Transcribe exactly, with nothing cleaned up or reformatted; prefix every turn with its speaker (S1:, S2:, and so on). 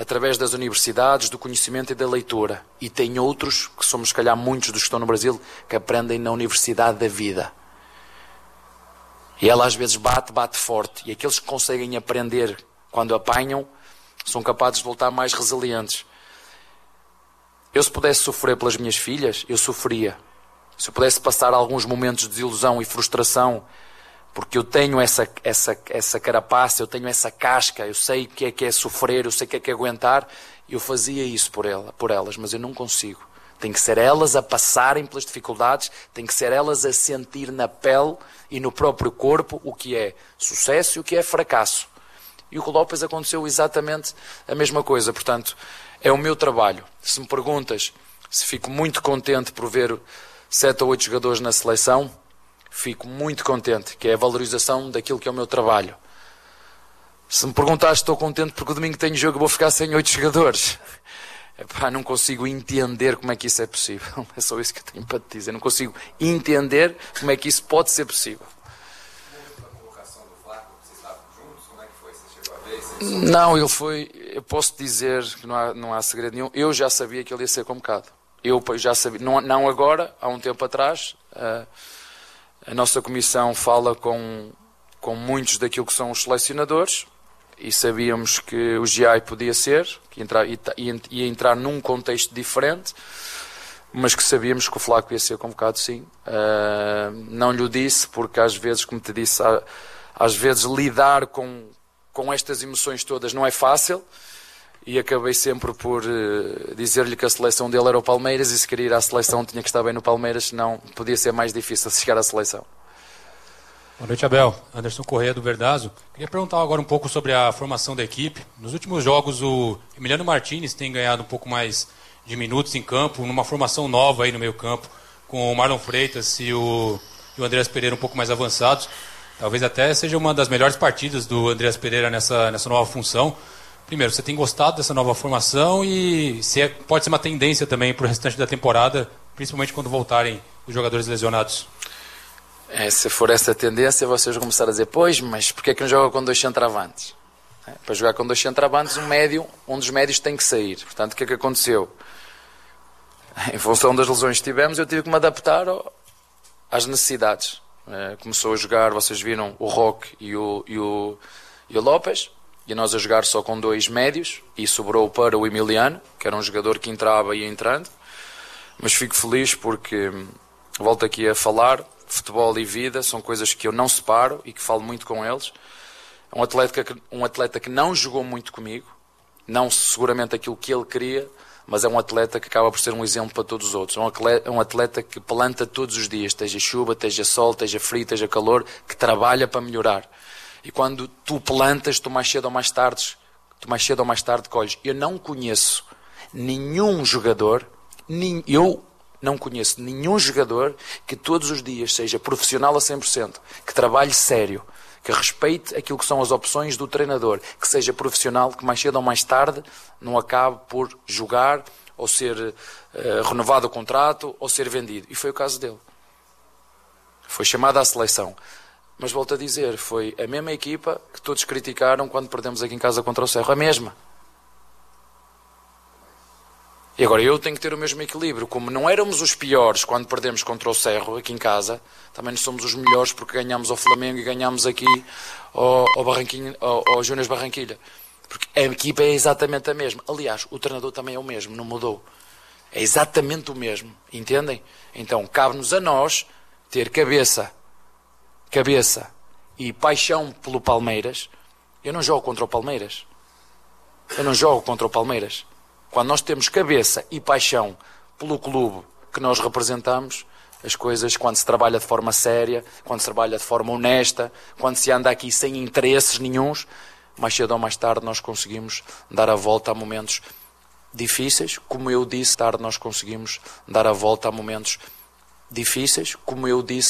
S1: através das universidades, do conhecimento e da leitura. E tem outros, que somos se calhar muitos dos que estão no Brasil, que aprendem na universidade da vida. E ela às vezes bate, bate forte. E aqueles que conseguem aprender quando apanham, são capazes de voltar mais resilientes. Eu se pudesse sofrer pelas minhas filhas, eu sofria. Se eu pudesse passar alguns momentos de desilusão e frustração, porque eu tenho essa, essa, essa carapaça, eu tenho essa casca, eu sei o que é que é sofrer, eu sei o que é que é aguentar, eu fazia isso por, ela, por elas, mas eu não consigo. Tem que ser elas a passarem pelas dificuldades, tem que ser elas a sentir na pele e no próprio corpo o que é sucesso e o que é fracasso. E o López aconteceu exatamente a mesma coisa, portanto, é o meu trabalho. Se me perguntas se fico muito contente por ver sete ou oito jogadores na seleção, fico muito contente, que é a valorização daquilo que é o meu trabalho. Se me perguntares se estou contente porque o domingo tenho jogo e vou ficar sem oito jogadores, epá, não consigo entender como é que isso é possível. É só isso que eu tenho para te dizer. Não consigo entender como é que isso pode ser possível. Não, ele foi, eu posso dizer que não há, não há segredo nenhum, eu já sabia que ele ia ser convocado. Eu já sabia, não, não agora, há um tempo atrás, a, a nossa comissão fala com, com muitos daquilo que são os selecionadores e sabíamos que o G I podia ser, que entrar, ia, ia entrar num contexto diferente, mas que sabíamos que o Flaco ia ser convocado, sim. Uh, não lhe o disse porque às vezes, como te disse, às vezes lidar com com estas emoções todas não é fácil, e acabei sempre por uh, dizer-lhe que a seleção dele era o Palmeiras, e se queria ir à seleção tinha que estar bem no Palmeiras, senão podia ser mais difícil chegar à seleção.
S2: Boa noite, Abel. Anderson Corrêa, do Verdazo. Queria perguntar agora um pouco sobre a formação da equipe. Nos últimos jogos, o Emiliano Martínez tem ganhado um pouco mais de minutos em campo, numa formação nova aí no meio campo, com o Marlon Freitas e o, e o Andreas Pereira um pouco mais avançados. Talvez até seja uma das melhores partidas do Andreas Pereira nessa, nessa nova função. Primeiro, você tem gostado dessa nova formação e se é, pode ser uma tendência também para o restante da temporada, principalmente quando voltarem os jogadores lesionados?
S1: É, se for essa tendência, vocês vão começar a dizer, pois, mas porquê é que não joga com dois centravantes? É, para jogar com dois centravantes, um médio, um dos médios tem que sair. Portanto, o que é que aconteceu? Em função das lesões que tivemos, eu tive que me adaptar ao, às necessidades. Uh, começou a jogar, vocês viram, o Roque e o, e, o, e o López, e nós a jogar só com dois médios, e sobrou para o Emiliano, que era um jogador que entrava e ia entrando, mas fico feliz porque, volto aqui a falar, futebol e vida são coisas que eu não separo e que falo muito com eles. Um atleta que, um atleta que não jogou muito comigo, não seguramente aquilo que ele queria, mas é um atleta que acaba por ser um exemplo para todos os outros. É um atleta que planta todos os dias, esteja chuva, esteja sol, esteja frio, esteja calor, que trabalha para melhorar. E quando tu plantas, tu mais cedo ou mais tarde, tu mais cedo ou mais tarde colhes. Eu não conheço nenhum jogador, nem, eu não conheço nenhum jogador que todos os dias seja profissional a cem por cento, que trabalhe sério, que respeite aquilo que são as opções do treinador, que seja profissional, que mais cedo ou mais tarde não acabe por jogar ou ser uh, renovado o contrato ou ser vendido. E foi o caso dele. Foi chamado à seleção. Mas volto a dizer, foi a mesma equipa que todos criticaram quando perdemos aqui em casa contra o Cerro. A mesma. E agora eu tenho que ter o mesmo equilíbrio. Como não éramos os piores quando perdemos contra o Cerro aqui em casa, também não somos os melhores porque ganhamos ao Flamengo e ganhamos aqui ao, ao, Barranquinha, ao, ao Júnior Barranquilha. Porque a equipa é exatamente a mesma. Aliás, o treinador também é o mesmo, não mudou. É exatamente o mesmo, entendem? Então cabe-nos a nós ter cabeça, cabeça e paixão pelo Palmeiras. Eu não jogo contra o Palmeiras. Eu não jogo contra o Palmeiras. Quando nós temos cabeça e paixão pelo clube que nós representamos, as coisas, quando se trabalha de forma séria, quando se trabalha de forma honesta, quando se anda aqui sem interesses nenhuns, mais cedo ou mais tarde nós conseguimos dar a volta a momentos difíceis. Como eu disse, tarde nós conseguimos dar a volta a momentos difíceis. Como eu disse,